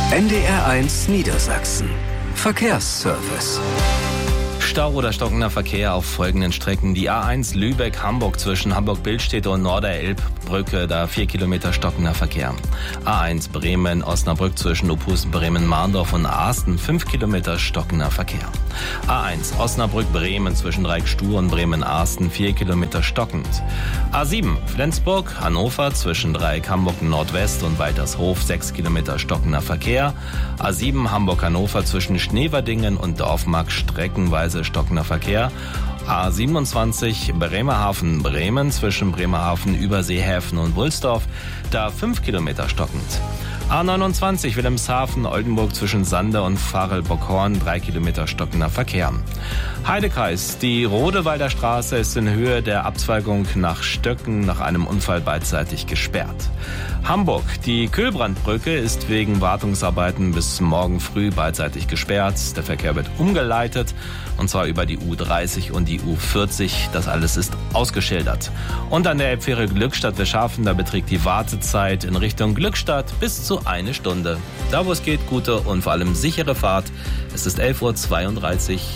NDR1 Niedersachsen. Verkehrsservice. Stau oder stockender Verkehr auf folgenden Strecken. Die A1 Lübeck-Hamburg zwischen Hamburg-Bildstedt und Norderelbbrücke, da 4 Kilometer stockender Verkehr. A1 Bremen-Osnabrück zwischen Opusten, Bremen-Mahndorf und Aasten, 5 Kilometer stockender Verkehr. A1 Osnabrück-Bremen zwischen Dreieckstuhl und Bremen-Aasten, 4 Kilometer stockend. A7 Flensburg-Hannover zwischen Dreieck Hamburg-Nordwest und Waltershof, 6 Kilometer stockender Verkehr. A7 Hamburg-Hannover zwischen Schneverdingen und Dorfmark streckenweise stockender Verkehr. A27 Bremerhaven-Bremen zwischen Bremerhaven, Überseehäfen und Wulsdorf, da 5 Kilometer stockend. A29 Wilhelmshaven-Oldenburg zwischen Sande und Varel-Bockhorn, 3 Kilometer stockender Verkehr. Heidekreis, die Rodewalder Straße ist in Höhe der Abzweigung nach Stöcken nach einem Unfall beidseitig gesperrt. Hamburg, die Kühlbrandbrücke ist wegen Wartungsarbeiten bis morgen früh beidseitig gesperrt. Der Verkehr wird umgeleitet, und zwar über die U30 und die U40. Das alles ist ausgeschildert. Und an der Elbfähre Glückstadt-Weschhafen, da beträgt die Wartezeit in Richtung Glückstadt bis zu 1 Stunde. Da wo es geht, gute und vor allem sichere Fahrt. Es ist 11:32 Uhr.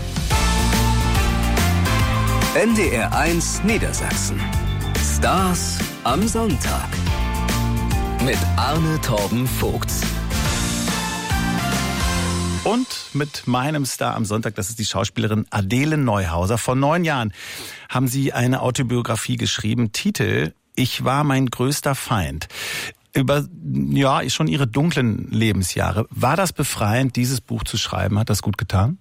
NDR1 Niedersachsen. Stars am Sonntag. Mit Arne Torben Vogts. Und mit meinem Star am Sonntag, das ist die Schauspielerin Adele Neuhauser. Vor 9 Jahren haben sie eine Autobiografie geschrieben. Titel: Ich war mein größter Feind. Über, schon ihre dunklen Lebensjahre. War das befreiend, dieses Buch zu schreiben? Hat das gut getan?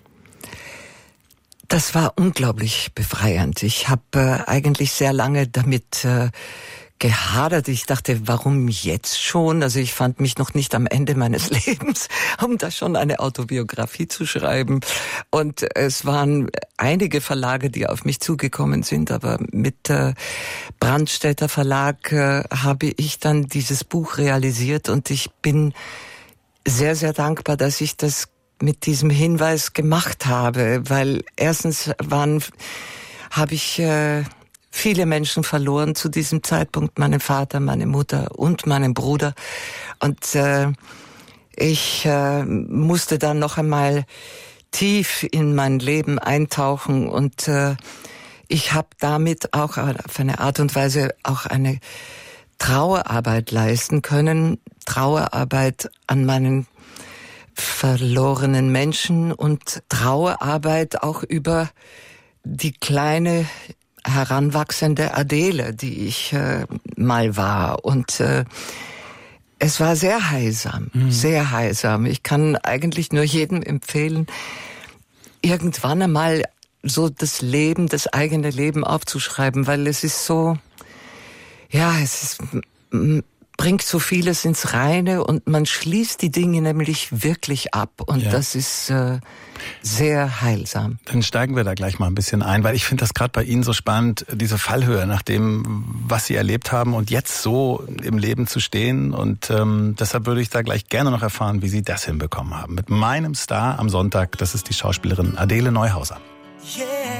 Das war unglaublich befreiend. Ich habe eigentlich sehr lange damit gehadert. Ich dachte, warum jetzt schon? Also ich fand mich noch nicht am Ende meines Lebens, um da schon eine Autobiografie zu schreiben. Und es waren einige Verlage, die auf mich zugekommen sind, aber mit Brandstätter Verlag habe ich dann dieses Buch realisiert, und ich bin sehr, sehr dankbar, dass ich das mit diesem Hinweis gemacht habe, weil erstens habe ich viele Menschen verloren zu diesem Zeitpunkt, meinen Vater, meine Mutter und meinen Bruder, und ich musste dann noch einmal tief in mein Leben eintauchen, und ich habe damit auch auf eine Art und Weise auch eine Trauerarbeit leisten können, Trauerarbeit an meinen verlorenen Menschen und Trauerarbeit auch über die kleine heranwachsende Adele, die ich mal war. Und es war sehr heilsam, sehr heilsam. Ich kann eigentlich nur jedem empfehlen, irgendwann einmal so das eigene Leben aufzuschreiben, weil es ist so, bringt so vieles ins Reine, und man schließt die Dinge nämlich wirklich ab, und das ist sehr heilsam. Dann steigen wir da gleich mal ein bisschen ein, weil ich finde das gerade bei Ihnen so spannend, diese Fallhöhe nach dem, was Sie erlebt haben und jetzt so im Leben zu stehen, und deshalb würde ich da gleich gerne noch erfahren, wie Sie das hinbekommen haben. Mit meinem Star am Sonntag, das ist die Schauspielerin Adele Neuhauser. Yeah.